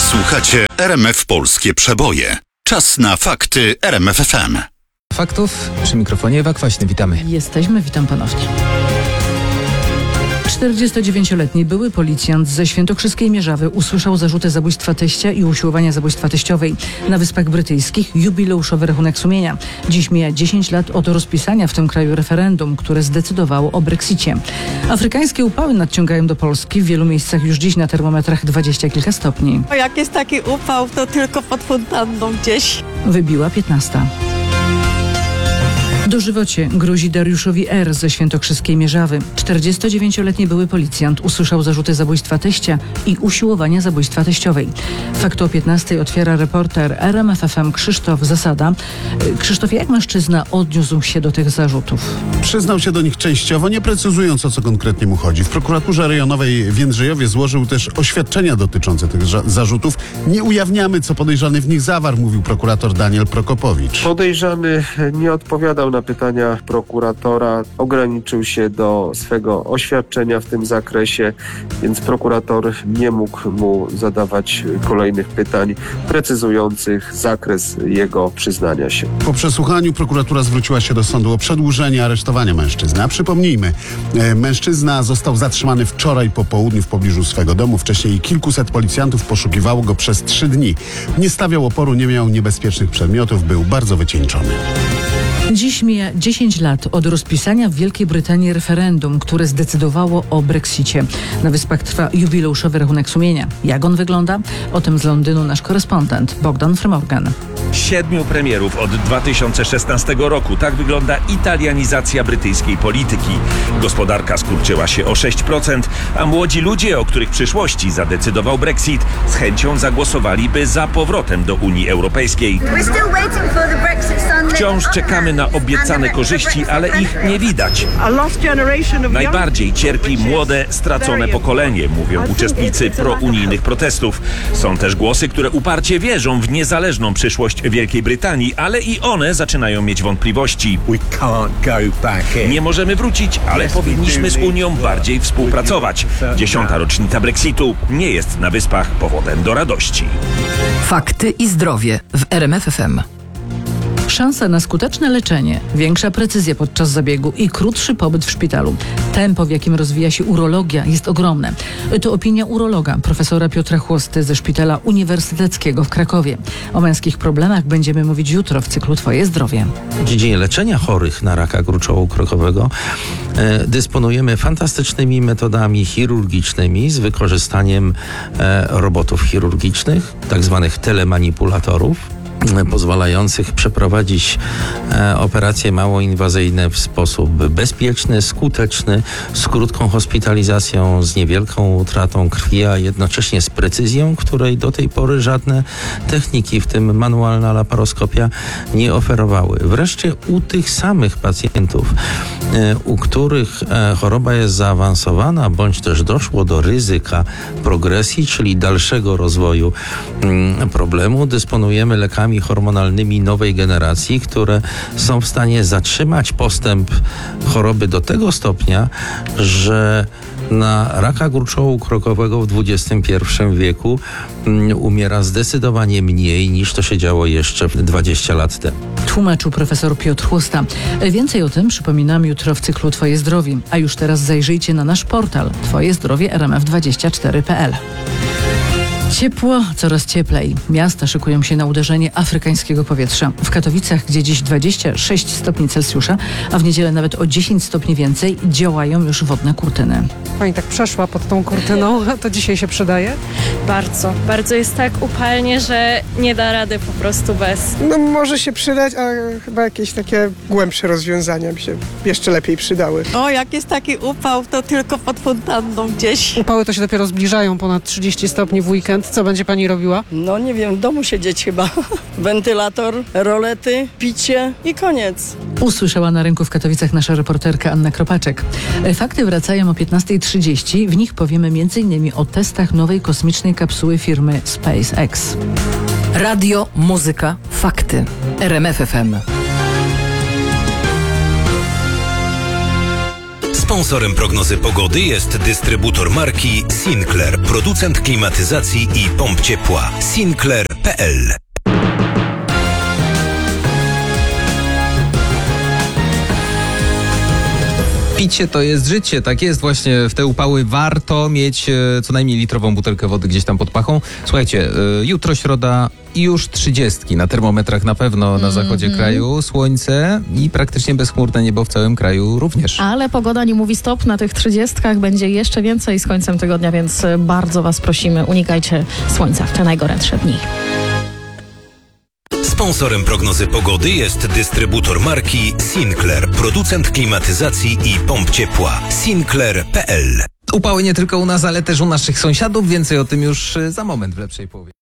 Słuchacie RMF Polskie Przeboje. Czas na fakty RMF FM. Faktów przy mikrofonie Ewa Kwaśny. Witamy. Witam ponownie. 49-letni były policjant ze świętokrzyskiej Mierzawy usłyszał zarzuty zabójstwa teścia i usiłowania zabójstwa teściowej. Na Wyspach Brytyjskich jubileuszowy rachunek sumienia. Dziś mija 10 lat od rozpisania w tym kraju referendum, które zdecydowało o Brexicie. Afrykańskie upały nadciągają do Polski. W wielu miejscach już dziś na termometrach 20 kilka stopni. Jak jest taki upał, to tylko pod fontanną gdzieś. Wybiła 15. Dożywocie grozi Dariuszowi R. ze świętokrzyskiej Mierzawy. 49-letni były policjant usłyszał zarzuty zabójstwa teścia i usiłowania zabójstwa teściowej. Fakt o 15 otwiera reporter RMF FM Krzysztof Zasada. Krzysztofie, jak mężczyzna odniósł się do tych zarzutów? Przyznał się do nich częściowo, nie precyzując, o co konkretnie mu chodzi. W prokuraturze rejonowej w Jędrzejowie złożył też oświadczenia dotyczące tych zarzutów. Nie ujawniamy, co podejrzany w nich zawarł, mówił prokurator Daniel Prokopowicz. Podejrzany nie odpowiadał na pytania prokuratora, ograniczył się do swego oświadczenia w tym zakresie, więc prokurator nie mógł mu zadawać kolejnych pytań precyzujących zakres jego przyznania się. Po przesłuchaniu prokuratura zwróciła się do sądu o przedłużenie aresztowania mężczyzny. A przypomnijmy, mężczyzna został zatrzymany wczoraj po południu w pobliżu swego domu. Wcześniej kilkuset policjantów poszukiwało go przez 3 dni. Nie stawiał oporu, nie miał niebezpiecznych przedmiotów, był bardzo wycieńczony. Dziś mija 10 lat od rozpisania w Wielkiej Brytanii referendum, które zdecydowało o Brexicie. Na Wyspach trwa jubileuszowy rachunek sumienia. Jak on wygląda? O tym z Londynu nasz korespondent Bogdan Frymorgan. 7 premierów od 2016 roku. Tak wygląda italianizacja brytyjskiej polityki. Gospodarka skurczyła się o 6%, a młodzi ludzie, o których przyszłości zadecydował Brexit, z chęcią zagłosowaliby za powrotem do Unii Europejskiej. Wciąż czekamy na obiecane korzyści, ale ich nie widać. Najbardziej cierpi młode, stracone pokolenie, mówią uczestnicy prounijnych protestów. Są też głosy, które uparcie wierzą w niezależną przyszłość Wielkiej Brytanii, ale i one zaczynają mieć wątpliwości. Nie możemy wrócić, ale powinniśmy z Unią bardziej współpracować. 10. rocznica Brexitu nie jest na Wyspach powodem do radości. Fakty i zdrowie w RMF FM. Szansa na skuteczne leczenie, większa precyzja podczas zabiegu i krótszy pobyt w szpitalu. Tempo, w jakim rozwija się urologia, jest ogromne. To opinia urologa, profesora Piotra Chłosty ze Szpitala Uniwersyteckiego w Krakowie. O męskich problemach będziemy mówić jutro w cyklu Twoje zdrowie. W dziedzinie leczenia chorych na raka gruczołu krokowego dysponujemy fantastycznymi metodami chirurgicznymi z wykorzystaniem robotów chirurgicznych, tak zwanych telemanipulatorów, pozwalających przeprowadzić operacje mało inwazyjne w sposób bezpieczny, skuteczny, z krótką hospitalizacją, z niewielką utratą krwi, a jednocześnie z precyzją, której do tej pory żadne techniki, w tym manualna laparoskopia, nie oferowały. Wreszcie u tych samych pacjentów, u których choroba jest zaawansowana, bądź też doszło do ryzyka progresji, czyli dalszego rozwoju problemu, dysponujemy lekami hormonalnymi nowej generacji, które są w stanie zatrzymać postęp choroby do tego stopnia, że na raka gruczołu krokowego w XXI wieku umiera zdecydowanie mniej niż to się działo jeszcze 20 lat temu. Tłumaczył profesor Piotr Chłosta. Więcej o tym przypominam jutro w cyklu Twoje zdrowie. A już teraz zajrzyjcie na nasz portal twojezdrowie.rmf24.pl. Ciepło, coraz cieplej. Miasta szykują się na uderzenie afrykańskiego powietrza. W Katowicach, gdzie dziś 26 stopni Celsjusza, a w niedzielę nawet o 10 stopni więcej, działają już wodne kurtyny. Pani tak przeszła pod tą kurtyną, to dzisiaj się przydaje? Bardzo. Bardzo jest tak upalnie, że nie da rady po prostu bez. No może się przydać, a chyba jakieś takie głębsze rozwiązania by się jeszcze lepiej przydały. O, jak jest taki upał, to tylko pod fontanną gdzieś. Upały to się dopiero zbliżają, ponad 30 stopni w weekend. Co będzie pani robiła? No nie wiem, w domu siedzieć chyba. Wentylator, rolety, picie i koniec. Usłyszała na rynku w Katowicach nasza reporterka Anna Kropaczek. Fakty wracają o 15:30. W nich powiemy m.in. o testach nowej kosmicznej kapsuły firmy SpaceX. Radio, muzyka, fakty. RMF FM. Sponsorem prognozy pogody jest dystrybutor marki Sinclair, producent klimatyzacji i pomp ciepła. Sinclair.pl. Picie to jest życie, tak jest właśnie. W te upały warto mieć co najmniej litrową butelkę wody gdzieś tam pod pachą. Słuchajcie, jutro środa i już 30 na termometrach na pewno na zachodzie kraju, słońce i praktycznie bezchmurne niebo w całym kraju również. Ale pogoda nie mówi stop, na tych 30 będzie jeszcze więcej z końcem tygodnia, więc bardzo was prosimy, unikajcie słońca w te najgorętsze dni. Sponsorem prognozy pogody jest dystrybutor marki Sinclair, producent klimatyzacji i pomp ciepła. Sinclair.pl. Upały nie tylko u nas, ale też u naszych sąsiadów. Więcej o tym już za moment w lepszej połowie.